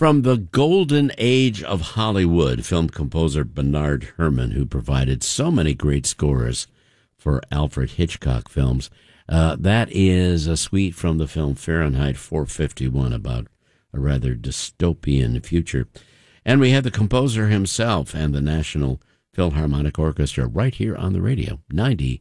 From the golden age of Hollywood, film composer Bernard Herrmann, who provided so many great scores for Alfred Hitchcock films. That is a suite from the film Fahrenheit 451, about a rather dystopian future. And we have the composer himself and the National Philharmonic Orchestra right here on the radio, 90.9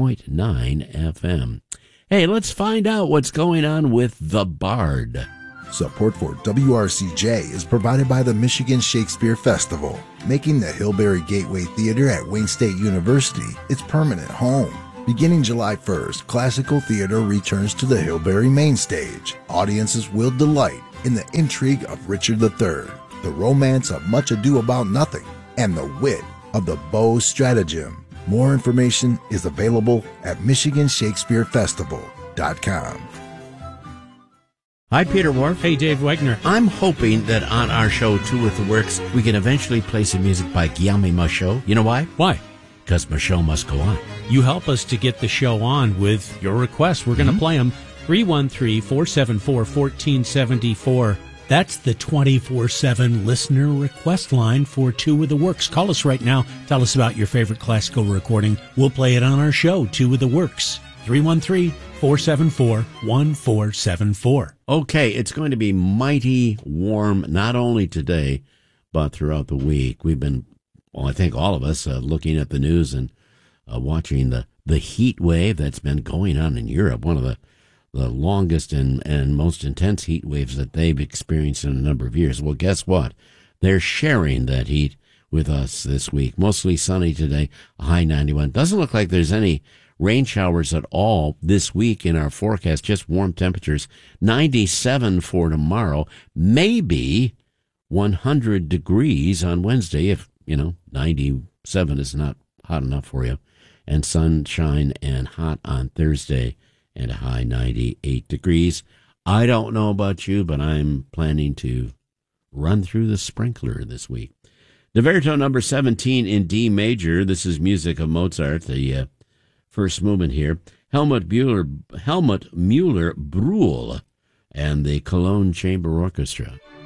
FM. Hey, let's find out what's going on with The Bard. Support for WRCJ is provided by the Michigan Shakespeare Festival, making the Hillberry Gateway Theater at Wayne State University its permanent home. Beginning July 1st, classical theater returns to the Hillberry main stage. Audiences will delight in the intrigue of Richard III, the romance of Much Ado About Nothing, and the wit of the Beaux Stratagem. More information is available at MichiganShakespeareFestival.com. Hi, Peter Wharf. Hey, Dave Wegner. I'm hoping that on our show, Two with the Works, we can eventually play some music by Guillaume Michaud. You know why? Why? Because Michaud must go on. You help us to get the show on with your requests. We're going to play them. 313-474-1474. That's the 24/7 listener request line for Two with the Works. Call us right now. Tell us about your favorite classical recording. We'll play it on our show, Two with the Works. 313-474-1474. Okay, it's going to be mighty warm, not only today, but throughout the week. We've been, well, I think all of us, looking at the news and watching the heat wave that's been going on in Europe, one of the longest and most intense heat waves that they've experienced in a number of years. Well, guess what? They're sharing that heat with us this week. Mostly sunny today, a high 91. Doesn't look like there's any rain showers at all this week in our forecast, just warm temperatures. 97 for tomorrow, maybe 100 degrees on Wednesday if, 97 is not hot enough for you. And sunshine and hot on Thursday and a high 98 degrees. I don't know about you, but I'm planning to run through the sprinkler this week. Diverto number 17 in D major. This is music of Mozart, the first movement here. Helmut Mueller Brühl and the Cologne Chamber Orchestra.